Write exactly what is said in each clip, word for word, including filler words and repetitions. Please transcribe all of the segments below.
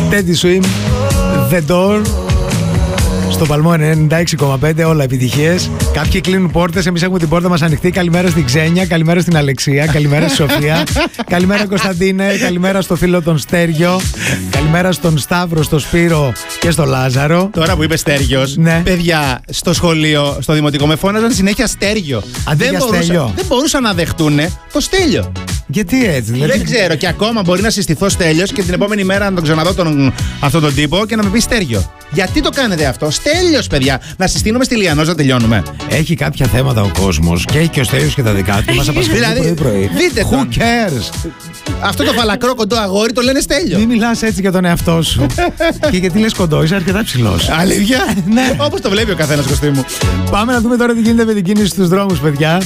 Teddy Swim, The Door. Στο Παλμό ενενήντα έξι κόμμα πέντε, όλα επιτυχίες. Κάποιοι κλείνουν πόρτες, εμείς έχουμε την πόρτα μας ανοιχτή. Καλημέρα στην Ξένια, καλημέρα στην Αλεξία, καλημέρα στη Σοφία, καλημέρα Κωνσταντίνε, καλημέρα στο φίλο τον Στέργιο, καλημέρα στον Σταύρο, στο Σπύρο και στο Λάζαρο. Τώρα που είπε Στέργιος, ναι. Παιδιά στο σχολείο, στο δημοτικό, με φώναζαν συνέχεια Στέργιο. Αντί δεν, για μπορούσα, Στέλιο. δεν μπορούσαν να δεχτούν το Στέλιο. Γιατί έτσι, δηλαδή. Δεν ξέρω, και ακόμα μπορεί να συστηθώ Στέλιος και την επόμενη μέρα να τον ξαναδώ τον, αυτόν τον τύπο και να με πει Στέργιο. Γιατί το κάνετε αυτό, Στέλιος, παιδιά, να συστήνουμε στη Λιανός να τελειώνουμε. Έχει κάποια θέματα ο κόσμος και έχει και ο Στέλιος και τα δικά του. Μας απασχολεί δηλαδή, πρωί-πρωί. Δείτε Who τον. cares? Αυτό το φαλακρό κοντό αγόρι το λένε Στέλιο. Μην μιλάς έτσι για τον εαυτό σου. Και γιατί λες κοντό, είσαι αρκετά ψηλός. Αλήθεια? Ναι. Όπως το βλέπει ο καθένας, Κωστή μου. Πάμε να δούμε τώρα τι γίνεται με την κίνηση στους δρόμους, παιδιά.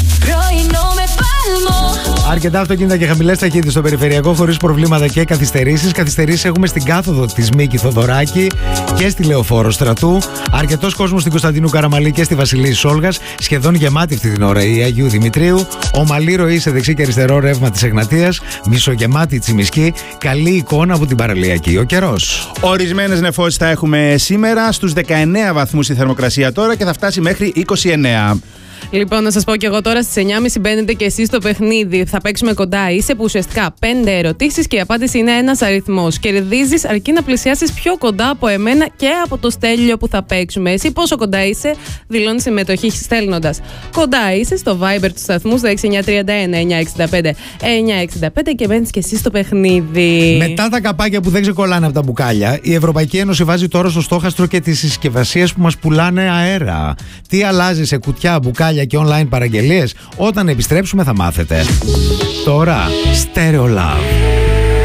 Αρκετά αυτοκίνητα και χαμηλές ταχύτητες στο περιφερειακό χωρίς προβλήματα και καθυστερήσεις. Καθυστερήσεις έχουμε στην κάθοδο της Μίκη Θοδωράκη και στη Λεωφόρο Στρατού. Αρκετός κόσμος στην Κωνσταντίνου Καραμαλή και στη Βασιλής Σόλγας. Σχεδόν γεμάτη αυτή την ώρα η Αγίου Δημητρίου. Ομαλή ροή σε δεξί και αριστερό ρεύμα της Εγνατίας. Μισογεμάτη Τσιμισκή. Καλή εικόνα από την παραλιακή. Ο καιρός. Ορισμένες νεφώσεις θα έχουμε σήμερα. Στους δεκαεννέα βαθμούς η θερμοκρασία τώρα και θα φτάσει μέχρι είκοσι εννέα. Λοιπόν, να σας πω και εγώ τώρα στις εννιά και μισή μπαίνετε και εσείς στο παιχνίδι. Θα παίξουμε κοντά είσαι, που ουσιαστικά πέντε ερωτήσεις και η απάντηση είναι ένας αριθμός. Κερδίζεις αρκεί να πλησιάσεις πιο κοντά από εμένα και από το Στέλιο που θα παίξουμε. Εσύ πόσο κοντά είσαι, δηλώνεις συμμετοχή στέλνοντας κοντά είσαι στο Viber του σταθμού στο έξι εννιά τρία ένα εννιά έξι πέντε εννιά έξι πέντε και μπαίνεις και εσείς στο παιχνίδι. Μετά τα καπάκια που δεν ξεκολλάνε από τα μπουκάλια, η Ευρωπαϊκή Ένωση βάζει τώρα στο στόχαστρο και τις συσκευασίες που μας πουλάνε αέρα. Τι αλλάζει σε κουτιά, μπουκάλια και online παραγγελίες? Όταν επιστρέψουμε θα μάθετε. Τώρα, Stereo Love.